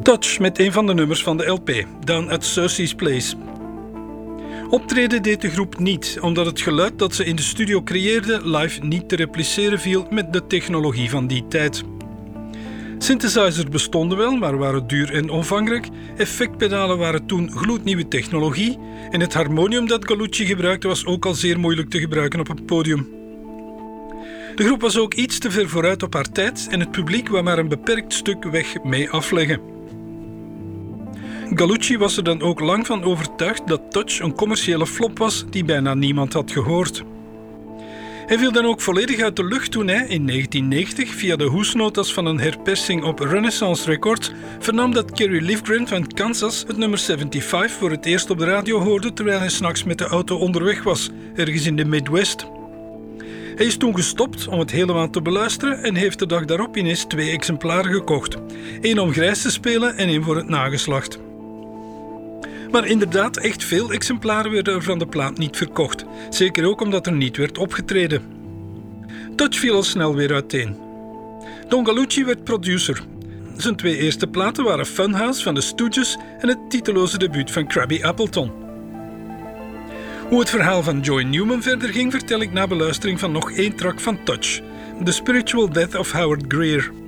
Touch met een van de nummers van de LP, Down at Cersei's Place. Optreden deed de groep niet, omdat het geluid dat ze in de studio creëerden live niet te repliceren viel met de technologie van die tijd. Synthesizers bestonden wel, maar waren duur en omvangrijk. Effectpedalen waren toen gloednieuwe technologie en het harmonium dat Gallucci gebruikte was ook al zeer moeilijk te gebruiken op een podium. De groep was ook iets te ver vooruit op haar tijd en het publiek wou maar een beperkt stuk weg mee afleggen. Gallucci was er dan ook lang van overtuigd dat Touch een commerciële flop was die bijna niemand had gehoord. Hij viel dan ook volledig uit de lucht toen hij in 1990 via de hoesnotas van een herpersing op Renaissance Records vernam dat Kerry Livgren van Kansas het nummer 75 voor het eerst op de radio hoorde terwijl hij 's nachts met de auto onderweg was, ergens in de Midwest. Hij is toen gestopt om het helemaal te beluisteren en heeft de dag daarop ineens 2 exemplaren gekocht. 1 om grijs te spelen en 1 voor het nageslacht. Maar inderdaad, echt veel exemplaren werden er van de plaat niet verkocht. Zeker ook omdat er niet werd opgetreden. Touch viel al snel weer uiteen. Don Gallucci werd producer. Zijn 2 eerste platen waren Funhouse van de Stooges en het titeloze debuut van Krabby Appleton. Hoe het verhaal van Joy Newman verder ging vertel ik na beluistering van nog 1 track van Touch. The Spiritual Death of Howard Greer.